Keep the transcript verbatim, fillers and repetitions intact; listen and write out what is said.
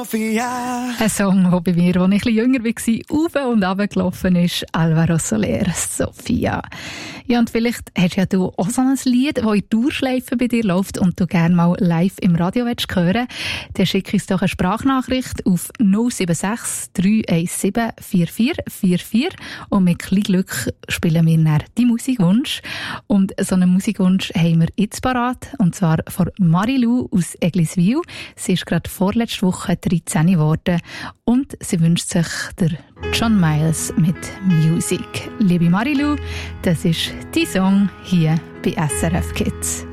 Sofia. Ein Song, der bei mir, als ich etwas jünger war, auf und runter gelaufen ist, Alvaro Soler, Sofia. Ja, und vielleicht hast ja du auch so ein Lied, das in Dauerschleife bei dir läuft und du gerne mal live im Radio willst hören. Dann schick uns doch eine Sprachnachricht auf null sieben sechs, drei eins sieben, vier vier vier vier und mit kleinem Glück spielen wir dann deinen Musikwunsch. Und so einen Musikwunsch haben wir jetzt parat, und zwar von Marilou aus Egliswil. Sie ist gerade vorletzte Woche dreizehn geworden und sie wünscht sich der John Miles mit Music. Liebe Marilou, das ist dein Song hier bei S R F Kids.